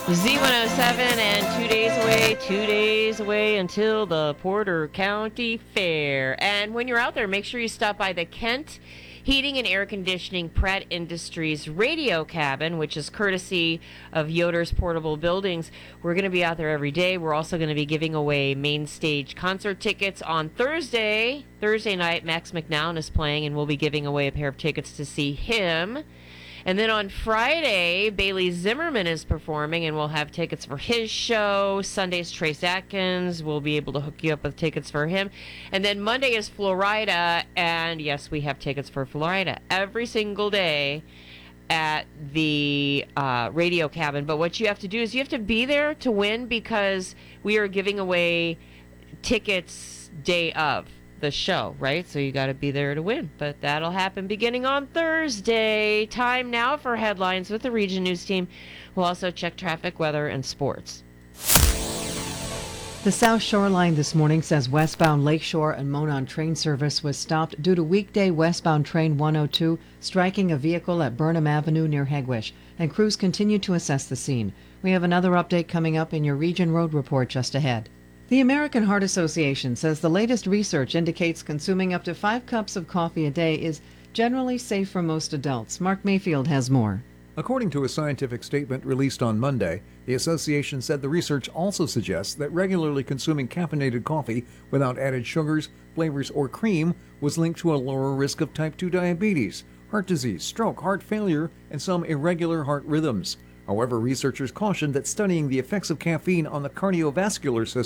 Z107 and 2 days away until the Porter County Fair. And when you're out there, make sure you stop by the Kent Heating and Air Conditioning Pratt Industries radio cabin, which is courtesy of Yoder's Portable Buildings. We're going to be out there every day. We're also going to be giving away main stage concert tickets on Thursday. Thursday night, Max McNown is playing, and we'll be giving away a pair of tickets to see him. And then on Friday, Bailey Zimmerman is performing, and we'll have tickets for his show. Sunday's Trace Atkins. We'll be able to hook you up with tickets for him. And then Monday is Florida, and yes, we have tickets for Florida every single day at the radio cabin. But what you have to do is you have to be there to win, because we are giving away tickets day of the show, right? So you got to be there to win. But that'll happen beginning on Thursday. Time now for headlines with the Region News team. We'll also check traffic, weather, and sports. The South Shore Line this morning says westbound Lakeshore and Monon train service was stopped due to weekday westbound train 102 striking a vehicle at Burnham Avenue near Hegewisch, and crews continue to assess the scene. We have another update coming up in your Region Road Report just ahead. The American Heart Association says the latest research indicates consuming up to 5 cups of coffee a day is generally safe for most adults. Mark Mayfield has more. According to a scientific statement released on Monday, the association said the research also suggests that regularly consuming caffeinated coffee without added sugars, flavors, or cream was linked to a lower risk of type 2 diabetes, heart disease, stroke, heart failure, and some irregular heart rhythms. However, researchers cautioned that studying the effects of caffeine on the cardiovascular system